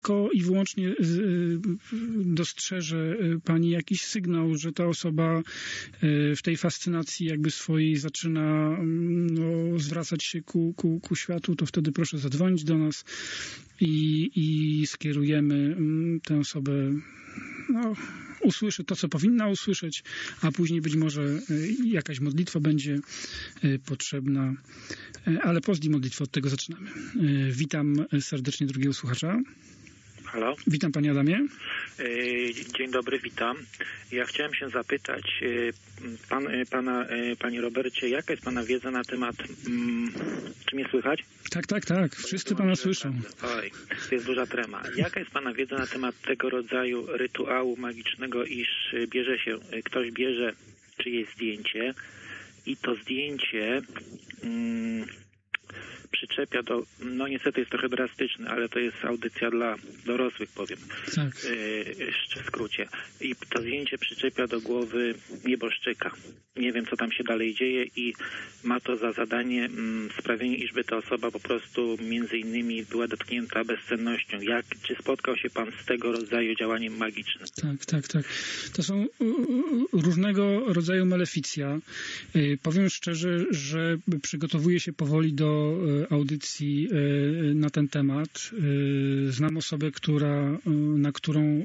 tylko i wyłącznie dostrzeże pani jakiś sygnał, że ta osoba w tej fascynacji jakby swojej zaczyna zwracać się ku światu, to wtedy proszę zadzwonić do nas i skierujemy tę osobę, usłyszy to, co powinna usłyszeć, a później być może jakaś modlitwa będzie potrzebna, ale pozdni modlitwę, od tego zaczynamy. Witam serdecznie drugiego słuchacza. Halo? Witam, panie Adamie. Dzień dobry, witam. Ja chciałem się zapytać panie Robercie, jaka jest pana wiedza na temat... czy mnie słychać? Tak. Wszyscy pana słyszą. Oj, to jest duża trema. Jaka jest pana wiedza na temat tego rodzaju rytuału magicznego, iż ktoś bierze czyjeś zdjęcie i to zdjęcie... przyczepia do, niestety jest trochę drastyczne, ale to jest audycja dla dorosłych, powiem, tak. W skrócie. I to zdjęcie przyczepia do głowy nieboszczyka. Nie wiem, co tam się dalej dzieje i ma to za zadanie sprawienie, iżby ta osoba po prostu między innymi była dotknięta bezsennością. Czy spotkał się pan z tego rodzaju działaniem magicznym? Tak. To są różnego rodzaju maleficja. Powiem szczerze, że przygotowuję się powoli do audycji na ten temat. Znam osobę, nad którą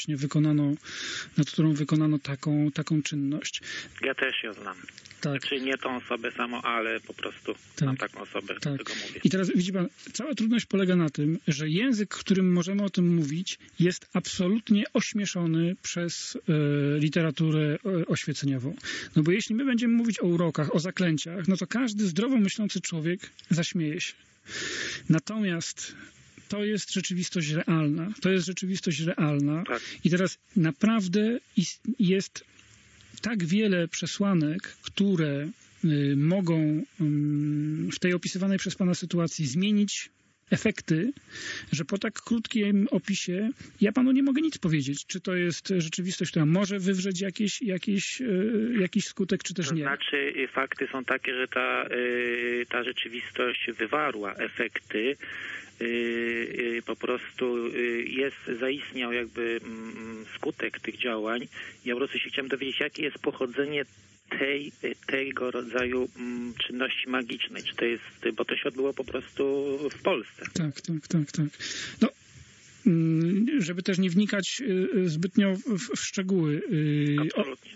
wykonano taką czynność. Ja też ją znam. Tak. Znaczy nie tą osobę samą, ale po prostu mam taką osobę, tak. tego mówię. I teraz widzi pan, cała trudność polega na tym, że język, którym możemy o tym mówić, jest absolutnie ośmieszony przez literaturę oświeceniową. No bo jeśli my będziemy mówić o urokach, o zaklęciach, no to każdy zdrowo myślący człowiek zaśmieje się. Natomiast to jest rzeczywistość realna. Tak. I teraz naprawdę jest tak wiele przesłanek, które mogą w tej opisywanej przez pana sytuacji zmienić efekty, że po tak krótkim opisie ja panu nie mogę nic powiedzieć, czy to jest rzeczywistość, która może wywrzeć jakiś skutek, czy też nie. To znaczy fakty są takie, że ta rzeczywistość wywarła efekty, po prostu zaistniał jakby skutek tych działań. Ja po prostu się chciałem dowiedzieć, jakie jest pochodzenie tego rodzaju czynności magicznej. Czy to jest, bo to się odbyło po prostu w Polsce. Tak. No, żeby też nie wnikać zbytnio w szczegóły. Absolutnie.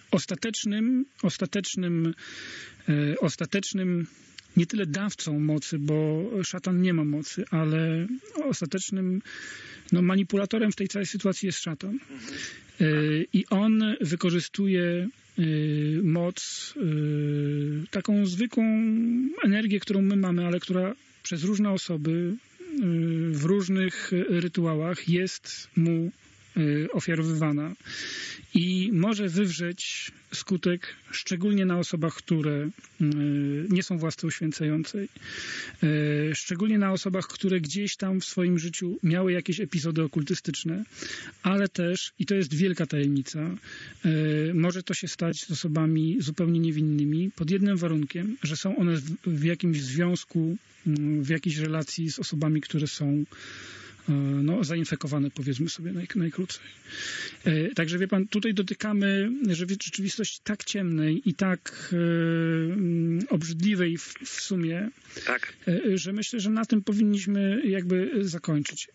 Ostatecznym nie tyle dawcą mocy, bo szatan nie ma mocy, ale ostatecznym manipulatorem w tej całej sytuacji jest szatan. I on wykorzystuje moc, taką zwykłą energię, którą my mamy, ale która przez różne osoby w różnych rytuałach jest mu ofiarowywana i może wywrzeć skutek szczególnie na osobach, które nie są w łasce uświęcającej, szczególnie na osobach, które gdzieś tam w swoim życiu miały jakieś epizody okultystyczne, ale też, i to jest wielka tajemnica, może to się stać z osobami zupełnie niewinnymi pod jednym warunkiem, że są one w jakimś związku, w jakiejś relacji z osobami, które są zainfekowane, powiedzmy sobie najkrócej. Także wie pan, tutaj dotykamy rzeczywistości tak ciemnej i tak obrzydliwej w sumie, tak, że myślę, że na tym powinniśmy jakby zakończyć.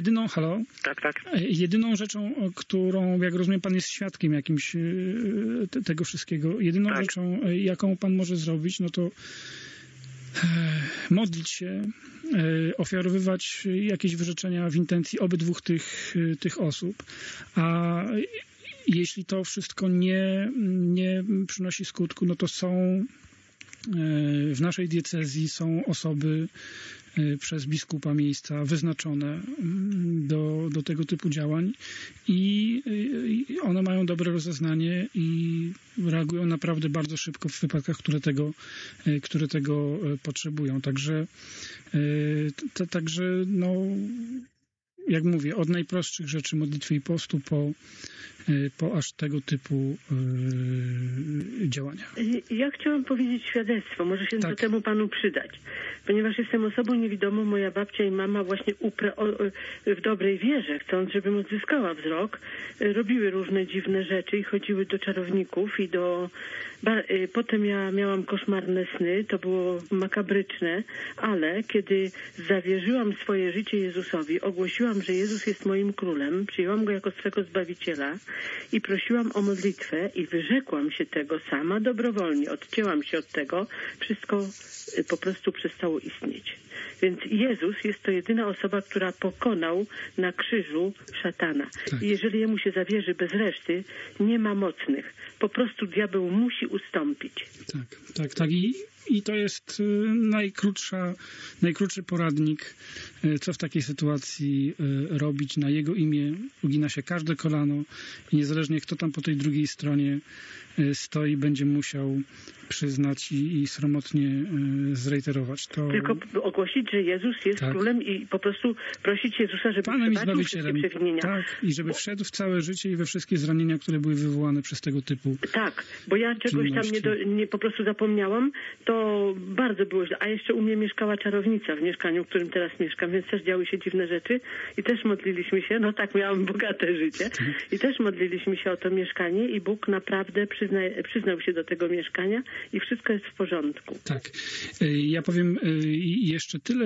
Jedyną rzeczą, którą, jak rozumiem, pan jest świadkiem jakimś tego wszystkiego, jedyną rzeczą, jaką pan może zrobić, no to modlić się, ofiarowywać jakieś wyrzeczenia w intencji obydwu tych osób, a jeśli to wszystko nie przynosi skutku, no to w naszej diecezji są osoby przez biskupa miejsca wyznaczone do tego typu działań i one mają dobre rozeznanie i reagują naprawdę bardzo szybko w wypadkach, które tego potrzebują. Także jak mówię, od najprostszych rzeczy modlitwy i postu po po aż tego typu działaniach. Ja chciałam powiedzieć świadectwo, może się do temu panu przydać. Ponieważ jestem osobą niewidomą, moja babcia i mama właśnie w dobrej wierze, chcąc, żebym odzyskała wzrok, robiły różne dziwne rzeczy i chodziły do czarowników i potem ja miałam koszmarne sny, to było makabryczne, ale kiedy zawierzyłam swoje życie Jezusowi, ogłosiłam, że Jezus jest moim królem, przyjęłam Go jako swego Zbawiciela i prosiłam o modlitwę i wyrzekłam się tego sama dobrowolnie, odcięłam się od tego, wszystko po prostu przestało istnieć. Więc Jezus jest to jedyna osoba, która pokonał na krzyżu szatana. Tak. I jeżeli jemu się zawierzy bez reszty, nie ma mocnych. Po diabeł musi ustąpić. Tak. I to jest najkrótszy poradnik, co w takiej sytuacji robić. Na jego imię ugina się każde kolano i niezależnie kto tam po tej drugiej stronie stoi, będzie musiał przyznać i sromotnie zrejterować. Tylko ogłosić, że Jezus jest królem i po prostu prosić Jezusa, żeby Panem i przebaczył wszystkie przewinienia. Tak, i żeby wszedł w całe życie i we wszystkie zranienia, które były wywołane przez tego typu Tak, bo ja czegoś tam nie po prostu zapomniałam, to bardzo było źle. A jeszcze u mnie mieszkała czarownica w mieszkaniu, w którym teraz mieszkam, więc też działy się dziwne rzeczy i też modliliśmy się, miałam bogate życie i też modliliśmy się o to mieszkanie i Bóg naprawdę przyznał się do tego mieszkania i wszystko jest w porządku. Tak. Ja powiem jeszcze tyle,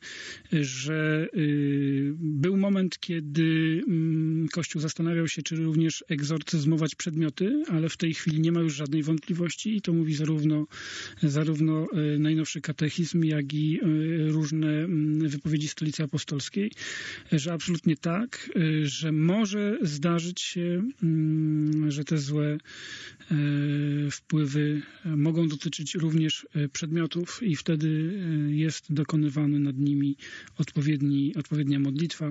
że był moment, kiedy Kościół zastanawiał się, czy również egzorcyzmować przedmioty, ale w tej chwili nie ma już żadnej wątpliwości i to mówi zarówno najnowszy katechizm, jak i różne wypowiedzi Stolicy Apostolskiej, że absolutnie tak, że może zdarzyć się, że te złe wpływy mogą dotyczyć również przedmiotów i wtedy jest dokonywany nad nimi odpowiednia modlitwa.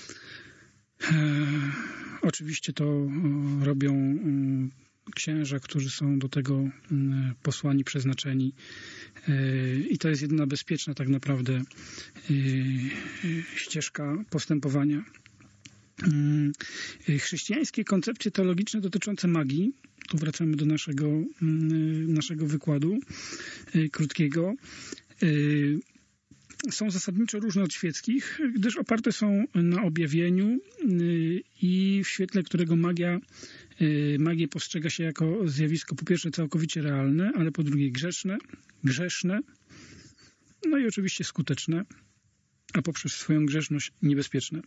Oczywiście to robią księża, którzy są do tego posłani, przeznaczeni. I to jest jedyna bezpieczna tak naprawdę ścieżka postępowania. Chrześcijańskie koncepcje teologiczne dotyczące magii, tu wracamy do naszego wykładu krótkiego, są zasadniczo różne od świeckich, gdyż oparte są na objawieniu i w świetle którego magię postrzega się jako zjawisko po pierwsze całkowicie realne, ale po drugie grzeszne, no i oczywiście skuteczne, a poprzez swoją grzeszność niebezpieczne.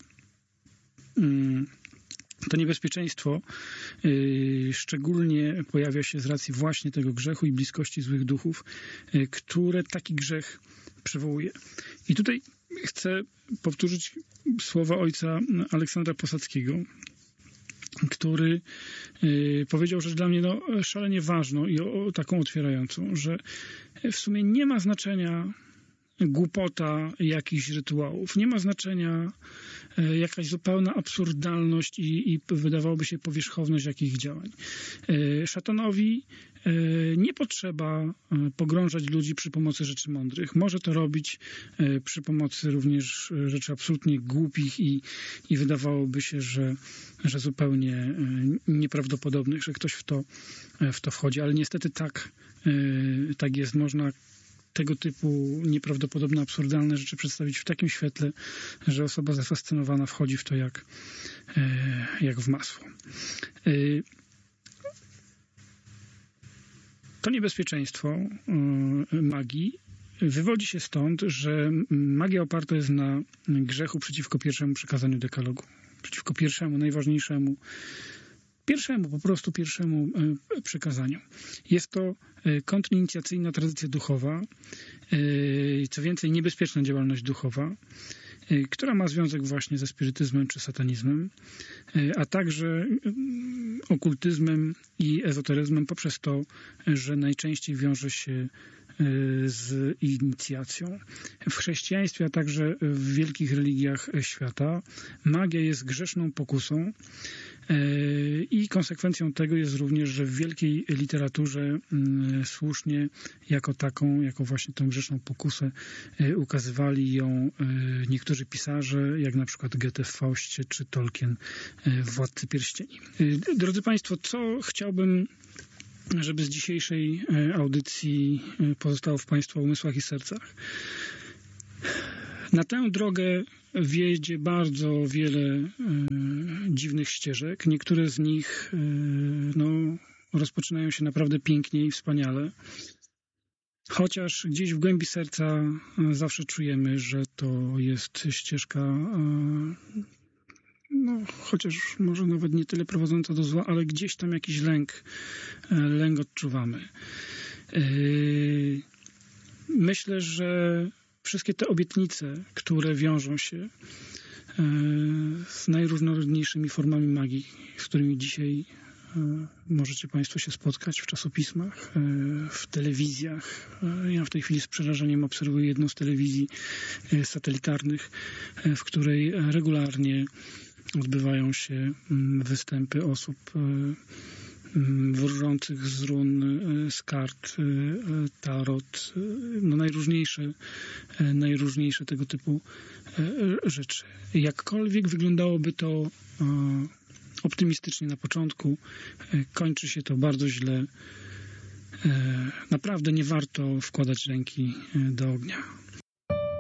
To niebezpieczeństwo szczególnie pojawia się z racji właśnie tego grzechu i bliskości złych duchów, które taki grzech przywołuje. I tutaj chcę powtórzyć słowa ojca Aleksandra Posadzkiego, który powiedział rzecz dla mnie szalenie ważną i taką otwierającą, że w sumie nie ma znaczenia głupota jakichś rytuałów, nie ma znaczenia jakaś zupełna absurdalność i wydawałoby się powierzchowność jakichś działań. Szatanowi nie potrzeba pogrążać ludzi przy pomocy rzeczy mądrych. Może to robić przy pomocy również rzeczy absolutnie głupich i wydawałoby się, że zupełnie nieprawdopodobnych, że ktoś w to wchodzi. Ale niestety tak jest. Można tego typu nieprawdopodobne, absurdalne rzeczy przedstawić w takim świetle, że osoba zafascynowana wchodzi w to jak w masło. To niebezpieczeństwo magii wywodzi się stąd, że magia oparta jest na grzechu przeciwko pierwszemu przykazaniu dekalogu. Przeciwko pierwszemu, najważniejszemu, po prostu pierwszemu przykazaniu. Jest to kontrinicjacyjna tradycja duchowa, co więcej niebezpieczna działalność duchowa, która ma związek właśnie ze spirytyzmem czy satanizmem, a także okultyzmem i ezoteryzmem poprzez to, że najczęściej wiąże się z inicjacją. W chrześcijaństwie, a także w wielkich religiach świata magia jest grzeszną pokusą, I konsekwencją tego jest również, że w wielkiej literaturze słusznie jako taką, jako właśnie tę grzeszną pokusę ukazywali ją niektórzy pisarze, jak na przykład Goethe w Faustie czy Tolkien w Władcy Pierścieni. Drodzy Państwo, co chciałbym, żeby z dzisiejszej audycji pozostało w Państwa umysłach i sercach? Na tę drogę wiedzie bardzo wiele dziwnych ścieżek. Niektóre z nich rozpoczynają się naprawdę pięknie i wspaniale. Chociaż gdzieś w głębi serca zawsze czujemy, że to jest ścieżka, chociaż może nawet nie tyle prowadząca do zła, ale gdzieś tam jakiś lęk odczuwamy. Myślę, że wszystkie te obietnice, które wiążą się z najróżnorodniejszymi formami magii, z którymi dzisiaj możecie Państwo się spotkać w czasopismach, w telewizjach. Ja w tej chwili z przerażeniem obserwuję jedną z telewizji satelitarnych, w której regularnie odbywają się występy osób wróżących z run, z kart, tarot, najróżniejsze tego typu rzeczy. Jakkolwiek wyglądałoby to optymistycznie na początku, kończy się to bardzo źle. Naprawdę nie warto wkładać ręki do ognia.